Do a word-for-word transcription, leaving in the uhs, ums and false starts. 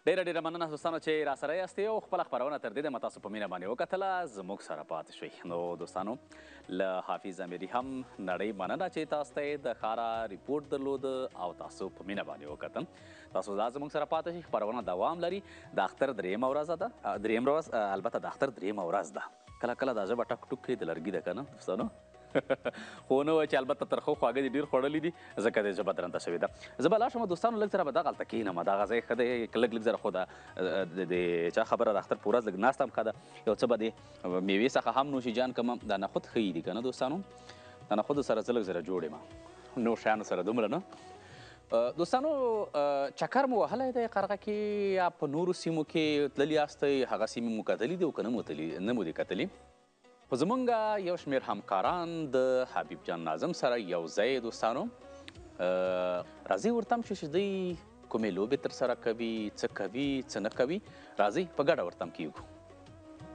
ډېره ډېره مننه دوستانو چې راسره یاستئ او خپله خپرونه تر دې دمه تاسو په مینه باندې وکتله زموږ سره پاتې شئ. نو دوستانو له حافظ امیري هم نړۍ مننه چې تاسو ته یې د ښاره ریپورټ درلوده او تاسو په مینه باندې وکتل. تاسو دا زموږ سره پاتې شئ. خپرونه دوام لري. د اختر درېیمه ورځ ده درېیم ورځ البته د اختر درېیمه ورځ ده. کله کله دا ژبه ټک ټوک کوي د لرګي ده که نه دوستانو خو نه وایي چې البته ترخه خواږه دي ډېر خوړلي دي ځکه دې ژبه درنته شوې ده. زه به لاړ شم دوستانو لږ سره به دغلته کښېنم دغه ځای ښه دی لږ لږ زره خو د چا خبره د اختر په ورځ لږ ناسته هم ښه ده. یو څه به د میوې څخه هم نوشیجان کړم. دا نخود ښه دي که نه دوستانو د نخودو سره زه لږ زره جوړ یم نور شیانو سره دومره نه. دوستانو چکر مو وهلی دی قرغه کې یا په نورو سیمو کې تللي یاستئ هغه سیمې مو کتلي دي او که نه مو دي کتلي. خو زمونږ یو شمېر همکاران د حبیب جان ناظم سره یو ځای دوستانو راځئ ورته هم چې دوی کومې لوبې ترسره کوي څه کوي څه نه کوي راځئ په ګډه ورته هم کیږو.